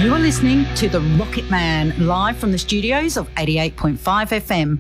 You are listening to The Rocket Man, live from the studios of 88.5 FM.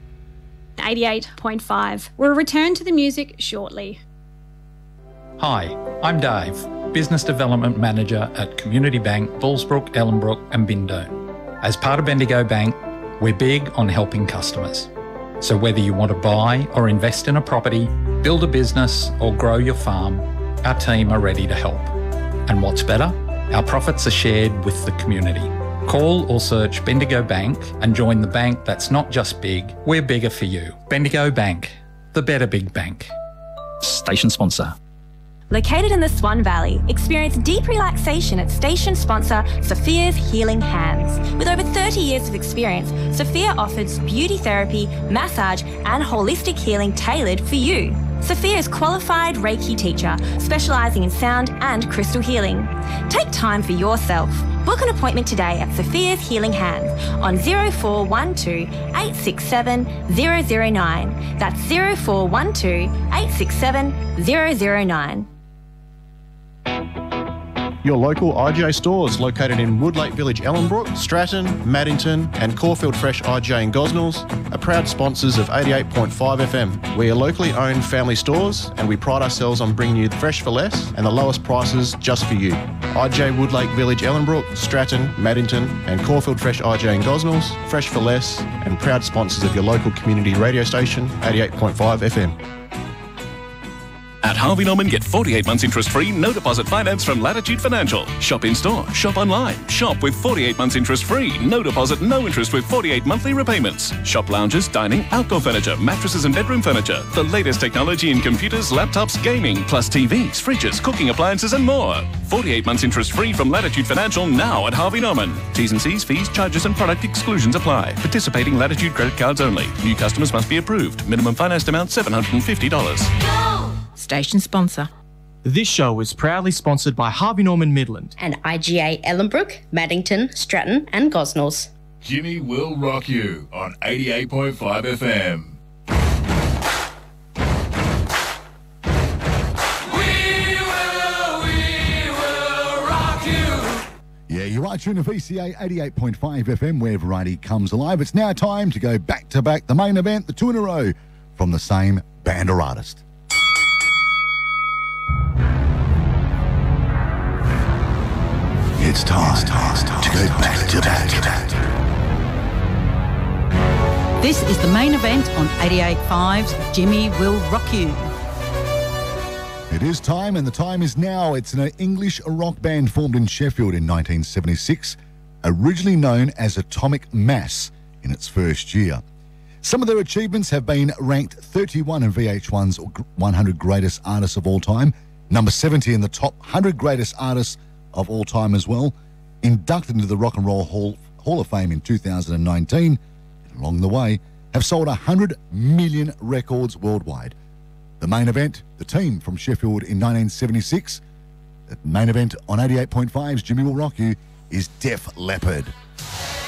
88.5. We'll return to the music shortly. Hi, I'm Dave, Business Development Manager at Community Bank, Bullsbrook, Ellenbrook and Bindone. As part of Bendigo Bank, we're big on helping customers. So whether you want to buy or invest in a property, build a business or grow your farm, our team are ready to help. And what's better? Our profits are shared with the community. Call or search Bendigo Bank and join the bank that's not just big, we're bigger for you. Bendigo Bank, the better big bank. Station sponsor. Located in the Swan Valley, experience deep relaxation at station sponsor Sophia's Healing Hands. With over 30 years of experience, Sophia offers beauty therapy, massage and holistic healing tailored for you. Sophia is qualified Reiki teacher, specialising in sound and crystal healing. Take time for yourself. Book an appointment today at Sophia's Healing Hands on 0412 867 009. That's 0412 867 009. Your local IGA stores located in Woodlake Village, Ellenbrook, Stratton, Maddington and Caulfield Fresh IGA in Gosnells are proud sponsors of 88.5 FM. We are locally owned family stores and we pride ourselves on bringing you fresh for less and the lowest prices just for you. IGA Woodlake Village, Ellenbrook, Stratton, Maddington and Caulfield Fresh IGA in Gosnells, fresh for less and proud sponsors of your local community radio station, 88.5 FM. At Harvey Norman, get 48 months interest-free, no deposit finance from Latitude Financial. Shop in-store, shop online. Shop with 48 months interest-free, no deposit, no interest with 48 monthly repayments. Shop lounges, dining, outdoor furniture, mattresses and bedroom furniture. The latest technology in computers, laptops, gaming, plus TVs, fridges, cooking appliances and more. 48 months interest-free from Latitude Financial now at Harvey Norman. T's and C's, fees, charges and product exclusions apply. Participating Latitude credit cards only. New customers must be approved. Minimum financed amount $750. Station sponsor. This show is proudly sponsored by Harvey Norman Midland and IGA Ellenbrook, Maddington, Stratton and Gosnells. Jimmy will rock you on 88.5 FM. Yeah, you're right, tune to VCA 88.5 FM where variety comes alive. It's now time to go back to back, the main event, the two in a row from the same band or artist. It's time to go back to back. This is the main event on 88.5's Jimmy Will Rock You. It is time, and the time is now. It's an English rock band formed in Sheffield in 1976, originally known as Atomic Mass in its first year. Some of their achievements have been ranked 31 in VH1's 100 Greatest Artists of All Time, number 70 in the top 100 Greatest Artists of all time as well, inducted into the Rock and Roll Hall of Fame in 2019, and along the way have sold 100 million records worldwide. The main event, the team from Sheffield in 1976, the main event on 88.5's Jimmy Will Rock You is Def Leppard.